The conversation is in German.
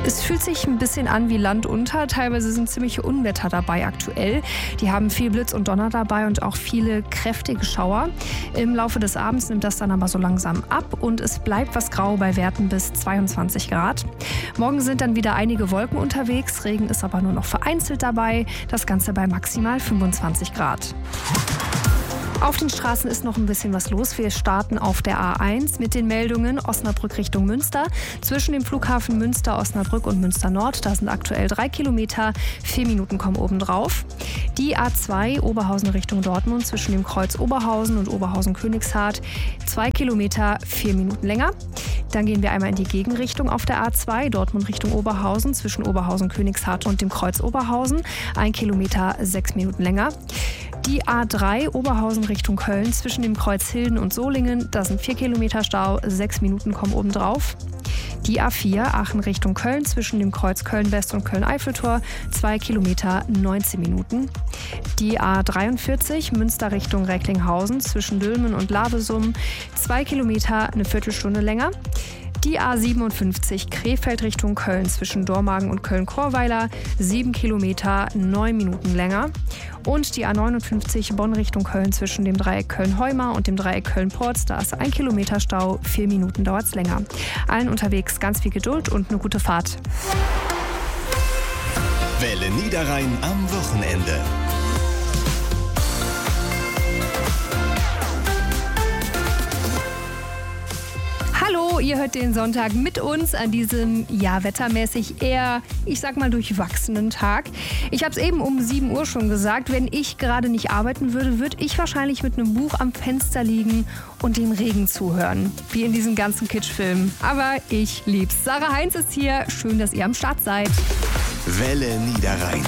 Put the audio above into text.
Es fühlt sich ein bisschen an wie Land unter. Teilweise sind ziemliche Unwetter dabei aktuell. Die haben viel Blitz und Donner dabei und auch viele kräftige Schauer. Im Laufe des Abends nimmt das dann aber so langsam ab und es bleibt was grau bei Werten bis 22 Grad. Morgen sind dann wieder einige Wolken unterwegs. Regen ist aber nur noch vereinzelt dabei. Das Ganze bei maximal 25 Grad. Auf den Straßen ist noch ein bisschen was los. Wir starten auf der A1 mit den Meldungen Osnabrück Richtung Münster. Zwischen dem Flughafen Münster, Osnabrück und Münster Nord, da sind aktuell 3 Kilometer, 4 Minuten kommen obendrauf. Die A2 Oberhausen Richtung Dortmund zwischen dem Kreuz Oberhausen und Oberhausen-Königshardt, 2 Kilometer, 4 Minuten länger. Dann gehen wir einmal in die Gegenrichtung auf der A2, Dortmund Richtung Oberhausen, zwischen Oberhausen-Königshardt und dem Kreuz Oberhausen, 1 Kilometer, 6 Minuten länger. Die A3 Oberhausen Richtung Köln zwischen dem Kreuz Hilden und Solingen, da sind 4 Kilometer Stau, 6 Minuten kommen obendrauf. Die A4 Aachen Richtung Köln zwischen dem Kreuz Köln-West und Köln-Eiffeltor, 2 Kilometer, 19 Minuten. Die A43 Münster Richtung Recklinghausen zwischen Dülmen und Lavesum, 2 Kilometer, eine Viertelstunde länger. Die A57 Krefeld Richtung Köln zwischen Dormagen und Köln-Chorweiler, 7 Kilometer, 9 Minuten länger. Und die A59 Bonn Richtung Köln zwischen dem Dreieck Köln-Heumar und dem Dreieck Köln-Porz, da ist 1 Kilometer Stau, 4 Minuten dauert es länger. Allen unterwegs ganz viel Geduld und eine gute Fahrt. Welle Niederrhein am Wochenende. Hallo, ihr hört den Sonntag mit uns an diesem, wettermäßig eher, ich sag mal, durchwachsenen Tag. Ich habe es eben um 7 Uhr schon gesagt, wenn ich gerade nicht arbeiten würde, würde ich wahrscheinlich mit einem Buch am Fenster liegen und dem Regen zuhören. Wie in diesen ganzen Kitschfilmen. Aber ich lieb's. Sarah Heinz ist hier. Schön, dass ihr am Start seid. Welle Niederrhein.